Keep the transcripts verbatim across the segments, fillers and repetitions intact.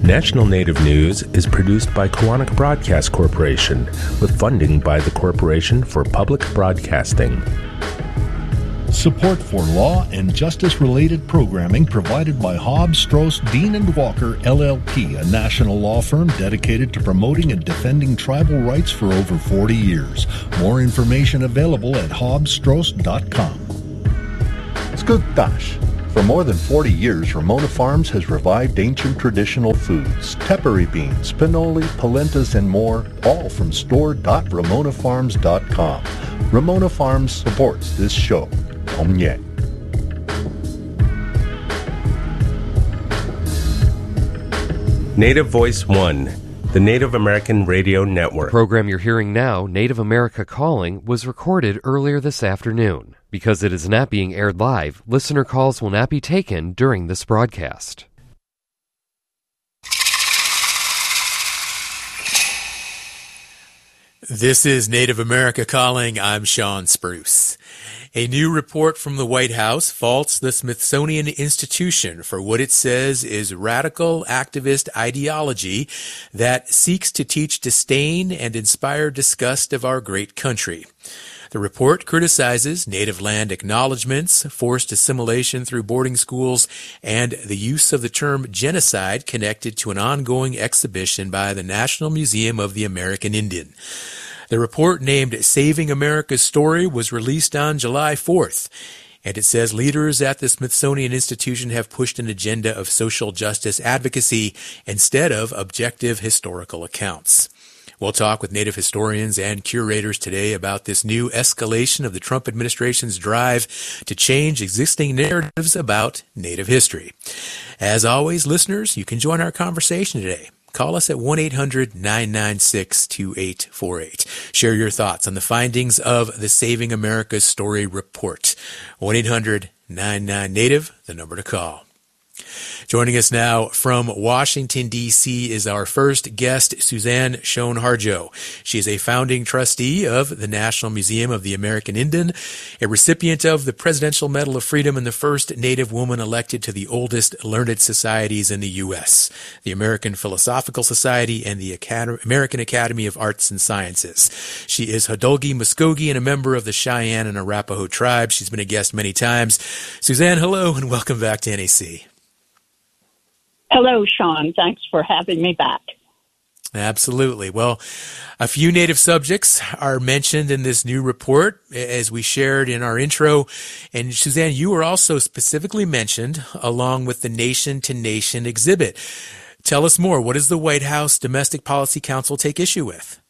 National Native News is produced by Koahnic Broadcast Corporation with funding by the Corporation for Public Broadcasting. Support for law and justice-related programming provided by Hobbs, Strauss, Dean and Walker, L L P, a national law firm dedicated to promoting and defending tribal rights for over forty years. More information available at hobbs strauss dot com. Skugtash. For more than forty years, Ramona Farms has revived ancient traditional foods, tepary beans, pinoli, polentas, and more, all from store dot ramona farms dot com. Ramona Farms supports this show. Omye. Native Voice One, the Native American Radio Network. The program you're hearing now, Native America Calling, was recorded earlier this afternoon. Because it is not being aired live, listener calls will not be taken during this broadcast. This is Native America Calling. I'm Sean Spruce. A new report from the White House faults the Smithsonian Institution for what it says is radical activist ideology that seeks to teach disdain and inspire disgust of our great country. The report criticizes native land acknowledgments, forced assimilation through boarding schools, and the use of the term genocide connected to an ongoing exhibition by the National Museum of the American Indian. The report, named Saving America's Story, was released on July fourth, and it says leaders at the Smithsonian Institution have pushed an agenda of social justice advocacy instead of objective historical accounts. We'll talk with Native historians and curators today about this new escalation of the Trump administration's drive to change existing narratives about Native history. As always, listeners, you can join our conversation today. Call us at one eight hundred nine nine six two eight four eight. Share your thoughts on the findings of the Saving America's Story report. one eight hundred nine nine Native, the number to call. Joining us now from Washington, D C is our first guest, Suzanne Shown-Harjo. She is a founding trustee of the National Museum of the American Indian, a recipient of the Presidential Medal of Freedom, and the first Native woman elected to the oldest learned societies in the U S, the American Philosophical Society and the Acad- American Academy of Arts and Sciences. She is Hodolgi Muskogee and a member of the Cheyenne and Arapaho tribe. She's been a guest many times. Suzanne, hello, and welcome back to N A C. Hello, Sean. Thanks for having me back. Absolutely. Well, a few Native subjects are mentioned in this new report, as we shared in our intro. And Suzanne, you were also specifically mentioned along with the Nation to Nation exhibit. Tell us more. What does the White House Domestic Policy Council take issue with?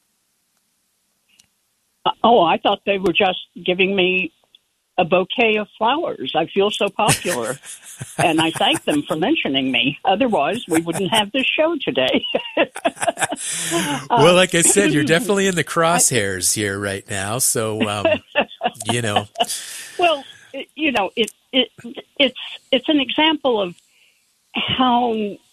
Oh, I thought they were just giving me a bouquet of flowers. I feel so popular, and I thank them for mentioning me. Otherwise, we wouldn't have this show today. Well, like I said, you're definitely in the crosshairs here right now, so, um, you know. Well, you know, it, it it's it's an example of how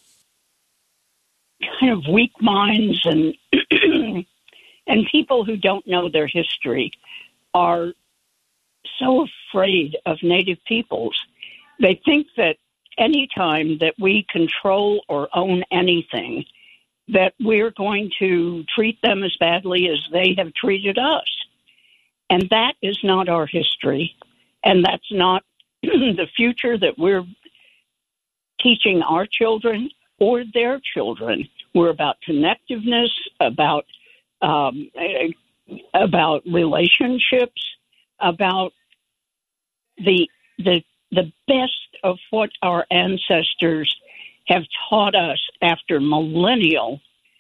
kind of weak minds and and people who don't know their history are so afraid of Native peoples. They think that any time that we control or own anything, that we're going to treat them as badly as they have treated us. And that is not our history. And that's not the future that we're teaching our children or their children. We're about connectiveness, about um, about relationships, about the the the best of what our ancestors have taught us after millennial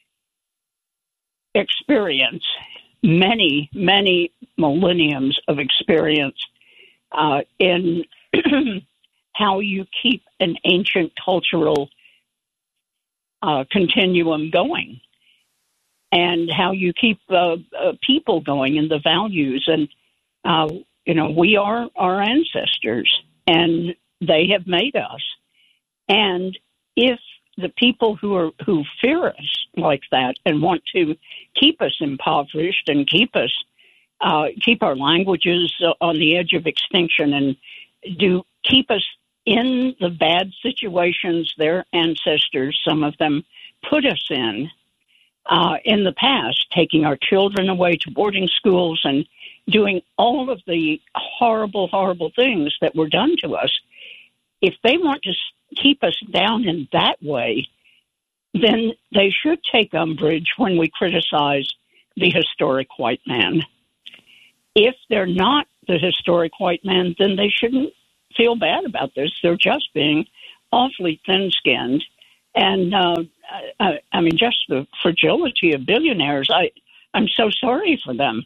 experience, many, many millenniums of experience uh, in how you keep an ancient cultural uh, continuum going, and how you keep uh, uh, people going, and the values. And, uh, you know, we are our ancestors, and they have made us. And if the people who are who fear us like that and want to keep us impoverished and keep us uh, keep our languages on the edge of extinction and do keep us in the bad situations their ancestors, some of them, put us in uh, in the past, taking our children away to boarding schools and doing all of the horrible, horrible things that were done to us. If they want to keep us down in that way, then they should take umbrage when we criticize the historic white man. If they're not the historic white man, then they shouldn't feel bad about this. They're just being awfully thin-skinned. And, uh, I, I mean, just the fragility of billionaires, I, I'm so sorry for them.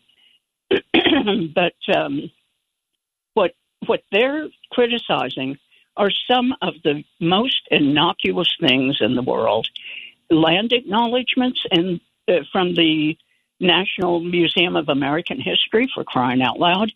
But um, what what they're criticizing are some of the most innocuous things in the world. Land acknowledgments and uh, from the National Museum of American History, for crying out loud.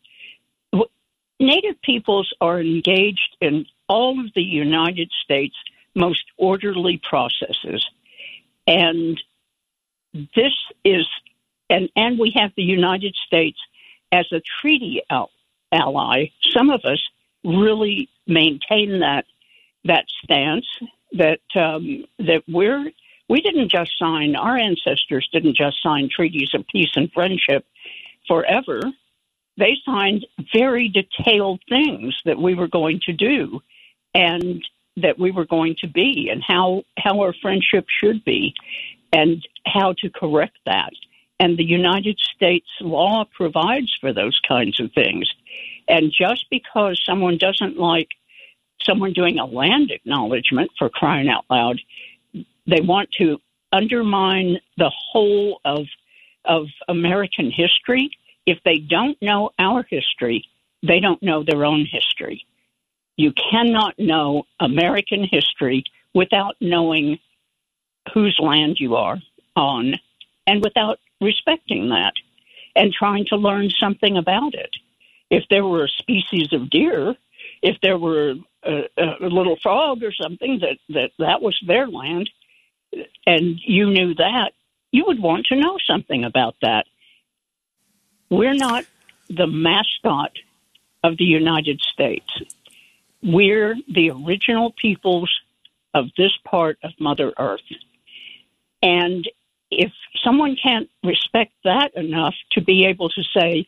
Native peoples are engaged in all of the United States' most orderly processes. And this is, and, and we have the United States as a treaty al- ally. Some of us really maintain that that stance that um, that we're we didn't just sign, our ancestors didn't just sign treaties of peace and friendship forever. They signed very detailed things that we were going to do and that we were going to be, and how, how our friendship should be and how to correct that. And the United States law provides for those kinds of things. And just because someone doesn't like someone doing a land acknowledgement, for crying out loud, they want to undermine the whole of of American history. If they don't know our history, they don't know their own history. You cannot know American history without knowing whose land you are on and without respecting that and trying to learn something about it. If there were a species of deer, if there were a, a little frog or something, that, that that was their land, and you knew that, you would want to know something about that. We're not the mascot of the United States. We're the original peoples of this part of Mother Earth. And if someone can't respect that enough to be able to say,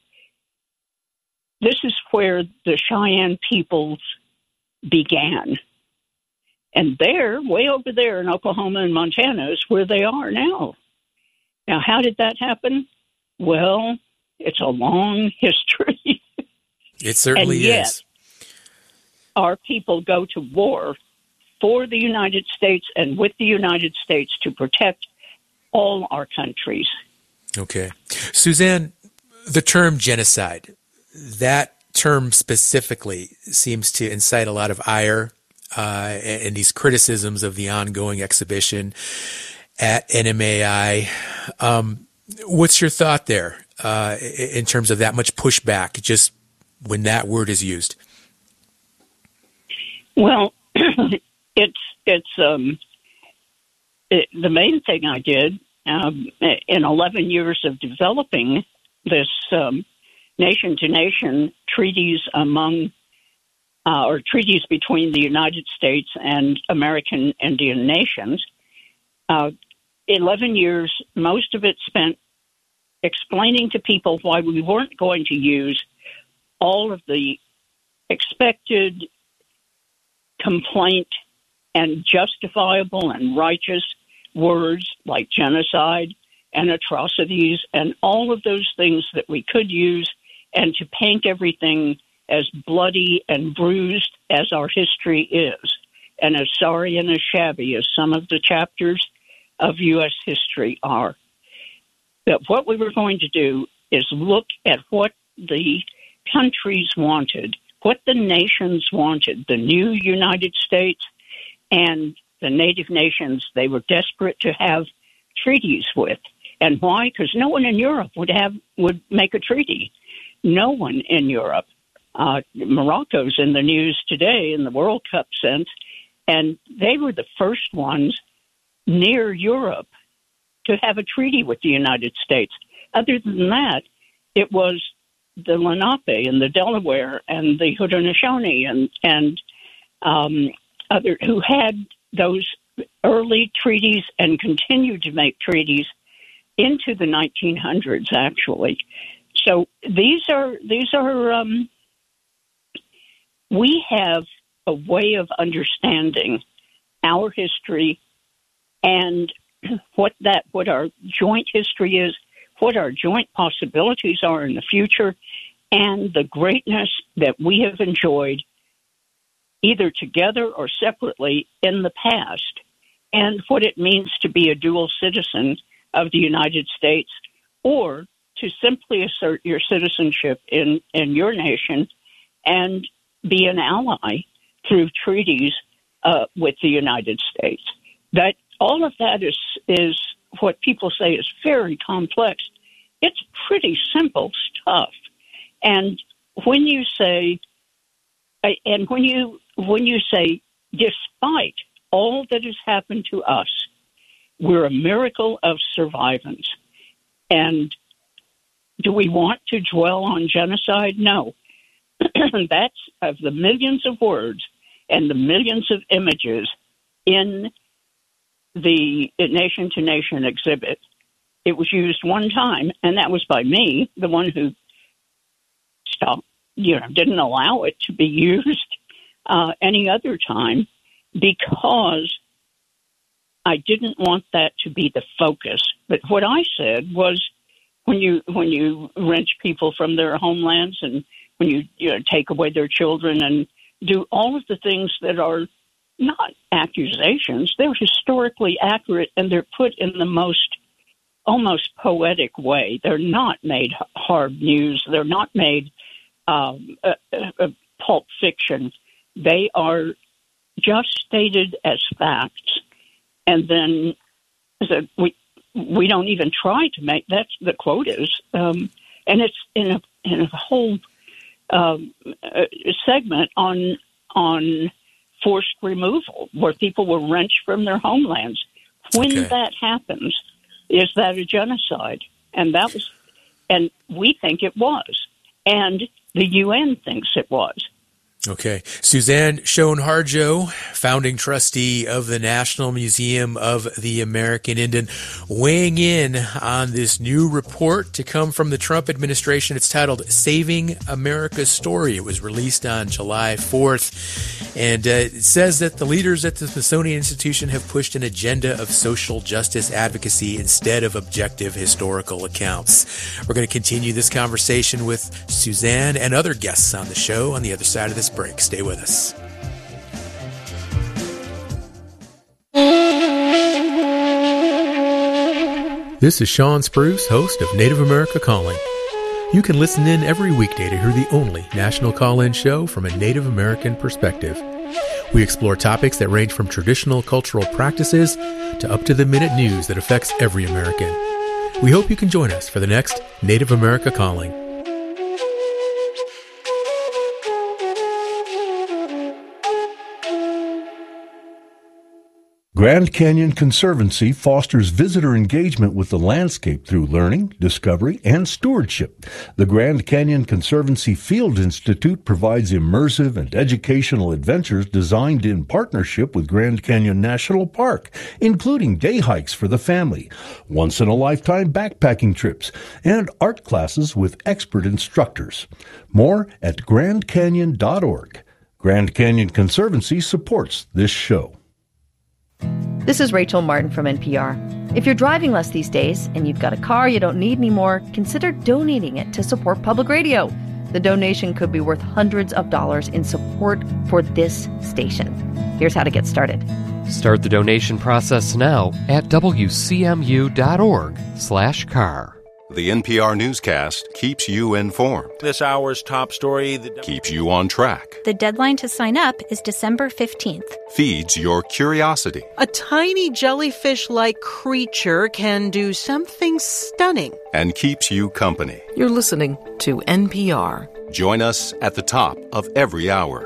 this is where the Cheyenne peoples began, and there, way over there in Oklahoma and Montana, is where they are now. Now, how did that happen? Well, it's a long history. It certainly and yet, is. Our people go to war for the United States and with the United States to protect all our countries. Okay. Suzanne, the term genocide, that term specifically seems to incite a lot of ire uh, and these criticisms of the ongoing exhibition at N M A I. Um, what's your thought there uh, in terms of that much pushback just when that word is used? Well, it's it's um, it, the main thing I did um, in eleven years of developing this um, nation-to-nation treaties among uh, or treaties between the United States and American Indian nations. Uh, eleven years, most of it spent explaining to people why we weren't going to use all of the expected complaint and justifiable and righteous words like genocide and atrocities and all of those things that we could use, and to paint everything as bloody and bruised as our history is, and as sorry and as shabby as some of the chapters of U S history are. That what we were going to do is look at what the countries wanted, what the nations wanted, the new United States and the native nations they were desperate to have treaties with. And why? Because no one in Europe would have would make a treaty. No one in Europe. Uh, Morocco's in the news today in the World Cup sense, and they were the first ones near Europe to have a treaty with the United States. Other than that, it was the Lenape and the Delaware and the Haudenosaunee and and um, other who had those early treaties and continued to make treaties into the nineteen hundreds, actually. So these are these are um, we have a way of understanding our history and what that what our joint history is, what our joint possibilities are in the future, and the greatness that we have enjoyed either together or separately in the past, and what it means to be a dual citizen of the United States, or to simply assert your citizenship in, in your nation and be an ally through treaties uh, with the United States. That all of that is is what people say is very complex. It's pretty simple stuff. And when you say, and when you when you say, despite all that has happened to us, we're a miracle of survivance. And do we want to dwell on genocide? No. That's of the millions of words and the millions of images in the Nation to Nation exhibit. It was used one time, and that was by me, the one who stopped, you know, didn't allow it to be used uh, any other time, because I didn't want that to be the focus. But what I said was, when you when you wrench people from their homelands, and when you, you know, take away their children and do all of the things that are not accusations, they're historically accurate, and they're put in the most almost poetic way. They're not made hard news. They're not made um, a, a, a pulp fiction. They are just stated as facts, and then so we we don't even try to make that the quote is, um, and it's in a in a whole um, uh, segment on on forced removal, where people were wrenched from their homelands. When okay. that happens, is that a genocide? And that was, and we think it was, and the U N thinks it was. Okay. Suzanne Schoen-Harjo, founding trustee of the National Museum of the American Indian, weighing in on this new report to come from the Trump administration. It's titled Saving America's Story. It was released on July fourth. And uh, it says that the leaders at the Smithsonian Institution have pushed an agenda of social justice advocacy instead of objective historical accounts. We're going to continue this conversation with Suzanne and other guests on the show on the other side of this break. Stay with us. This is Sean Spruce, host of Native America Calling. You can listen in every weekday to hear the only national call-in show from a Native American perspective. We explore topics that range from traditional cultural practices to up-to-the-minute news that affects every American. We hope you can join us for the next Native America Calling. Grand Canyon Conservancy fosters visitor engagement with the landscape through learning, discovery, and stewardship. The Grand Canyon Conservancy Field Institute provides immersive and educational adventures designed in partnership with Grand Canyon National Park, including day hikes for the family, once-in-a-lifetime backpacking trips, and art classes with expert instructors. More at grand canyon dot org. Grand Canyon Conservancy supports this show. This is Rachel Martin from N P R. If you're driving less these days and you've got a car you don't need anymore, consider donating it to support public radio. The donation could be worth hundreds of dollars in support for this station. Here's how to get started. Start the donation process now at W C M U dot org slash car. The N P R newscast keeps you informed. This hour's top story that keeps you on track. The deadline to sign up is December fifteenth. Feeds your curiosity. A tiny jellyfish-like creature can do something stunning. And keeps you company. You're listening to N P R. Join us at the top of every hour.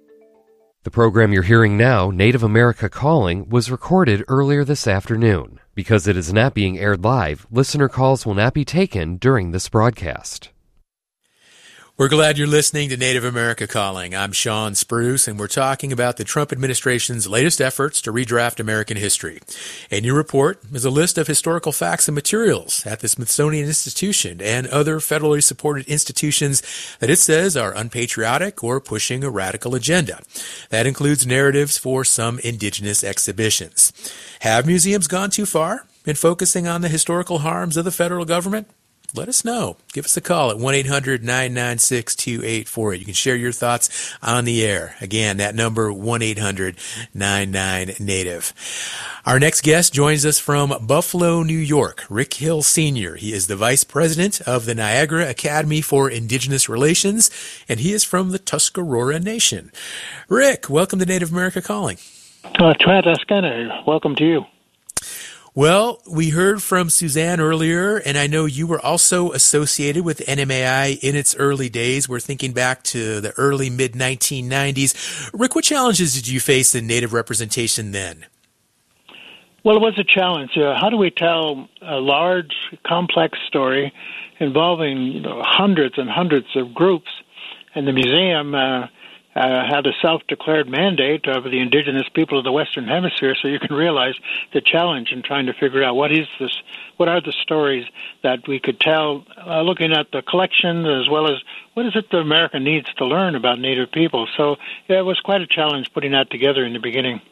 The program you're hearing now, Native America Calling, was recorded earlier this afternoon. Because it is not being aired live, listener calls will not be taken during this broadcast. We're glad you're listening to Native America Calling. I'm Sean Spruce, and we're talking about the Trump administration's latest efforts to redraft American history. A new report is a list of historical facts and materials at the Smithsonian Institution and other federally supported institutions that it says are unpatriotic or pushing a radical agenda. That includes narratives for some indigenous exhibitions. Have museums gone too far in focusing on the historical harms of the federal government? Let us know. Give us a call at one eight hundred nine nine six two eight four eight. You can share your thoughts on the air. Again, that number, one eight hundred nine nine Native. Our next guest joins us from Buffalo, New York, Rick Hill Senior He is the Vice President of the Niagara Academy for Indigenous Relations, and he is from the Tuscarora Nation. Rick, welcome to Native America Calling. Uh, Trent Escana, welcome to you. Well, we heard from Suzanne earlier, and I know you were also associated with N M A I in its early days. We're thinking back to the early, mid nineteen nineties. Rick, what challenges did you face in Native representation then? Well, it was a challenge. Uh, how do we tell a large, complex story involving you know, hundreds and hundreds of groups? And the museum uh, Uh, had a self-declared mandate of the indigenous people of the Western Hemisphere, so you can realize the challenge in trying to figure out what is this, what are the stories that we could tell, uh, looking at the collection as well as what is it that America needs to learn about Native people. So yeah, it was quite a challenge putting that together in the beginning.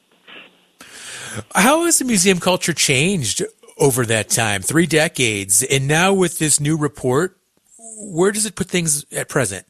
How has the museum culture changed over that time, three decades, and now with this new report, where does it put things at present?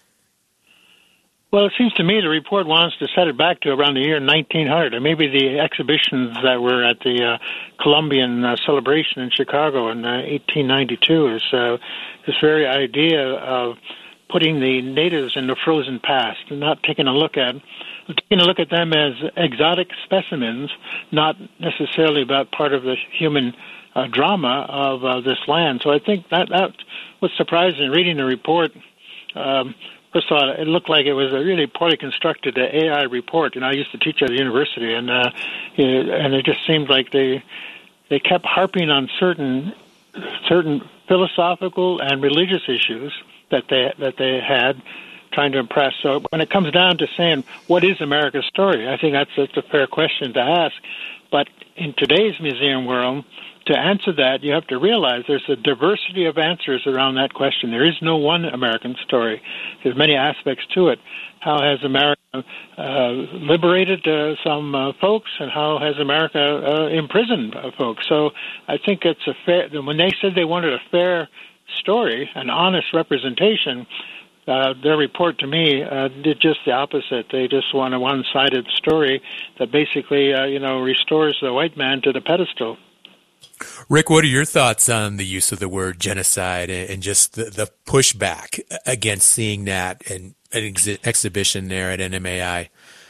Well, it seems to me the report wants to set it back to around the year nineteen hundred, or maybe the exhibitions that were at the uh, Columbian uh, celebration in Chicago in uh, eighteen ninety-two. Is uh, this very idea of putting the natives in the frozen past and not taking a look at taking a look at them as exotic specimens, not necessarily about part of the human uh, drama of uh, this land. So I think that that was surprising reading the report. Um, First of all, it looked like it was a really poorly constructed uh, A I report. You know, I used to teach at a university, and uh, it, and it just seemed like they they kept harping on certain certain philosophical and religious issues that they that they had, trying to impress. So when it comes down to saying what is America's story, I think that's, that's a fair question to ask. But in today's museum world, to answer that, you have to realize there's a diversity of answers around that question. There is no one American story. There's many aspects to it. How has America uh, liberated uh, some uh, folks, and how has America uh, imprisoned uh, folks? So I think it's a fair. When they said they wanted a fair story, an honest representation, uh, their report to me uh, did just the opposite. They just want a one-sided story that basically, uh, you know, restores the white man to the pedestal. Rick, what are your thoughts on the use of the word genocide and just the, the pushback against seeing that in an ex- exhibition there at N M A I?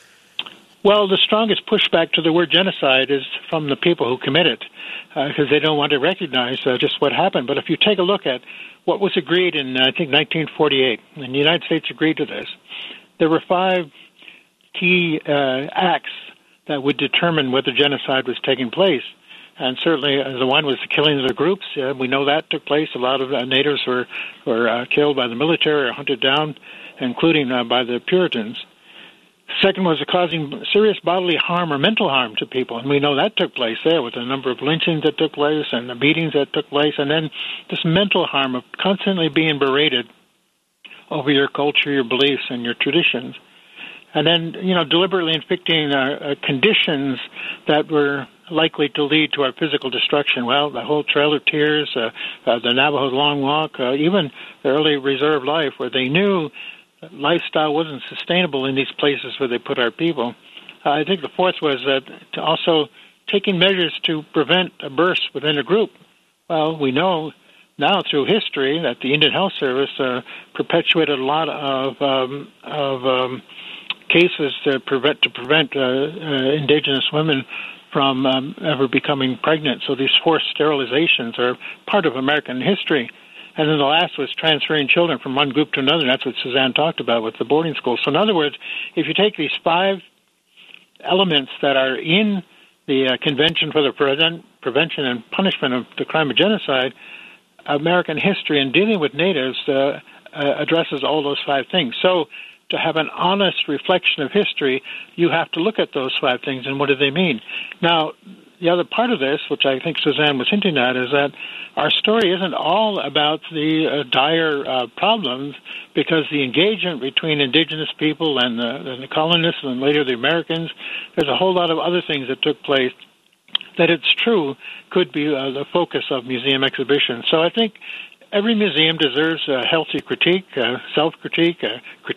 Well, the strongest pushback to the word genocide is from the people who commit it, because uh, they don't want to recognize uh, just what happened. But if you take a look at what was agreed in, uh, I think, nineteen forty-eight, and the United States agreed to this, there were five key uh, acts that would determine whether genocide was taking place. And certainly uh, the one was the killing of the groups. Uh, we know that took place. A lot of uh, natives were, were uh, killed by the military or hunted down, including uh, by the Puritans. Second was causing serious bodily harm or mental harm to people. And we know that took place there with a number of lynchings that took place and the beatings that took place. And then this mental harm of constantly being berated over your culture, your beliefs, and your traditions. And then, you know, deliberately inflicting uh, uh, conditions that were likely to lead to our physical destruction. Well, the whole Trail of Tears, uh, uh, the Navajo Long Walk, uh, even the early reserve life, where they knew lifestyle wasn't sustainable in these places where they put our people. Uh, I think the fourth was uh, to also taking measures to prevent a burst within a group. Well, we know now through history that the Indian Health Service uh, perpetuated a lot of um, of um, cases to prevent to prevent uh, uh, indigenous women from um, ever becoming pregnant. So these forced sterilizations are part of American history. And then the last was transferring children from one group to another. And that's what Suzanne talked about with the boarding school. So in other words, if you take these five elements that are in the uh, Convention for the Prevent, Prevention and Punishment of the Crime of Genocide, American history in dealing with natives uh, uh, addresses all those five things. So to have an honest reflection of history, you have to look at those five things and what do they mean. Now, the other part of this, which I think Suzanne was hinting at, is that our story isn't all about the uh, dire uh, problems, because the engagement between indigenous people and the, and the colonists and later the Americans, there's a whole lot of other things that took place that it's true could be uh, the focus of museum exhibitions. So I think every museum deserves a healthy critique, uh, self-critique, uh,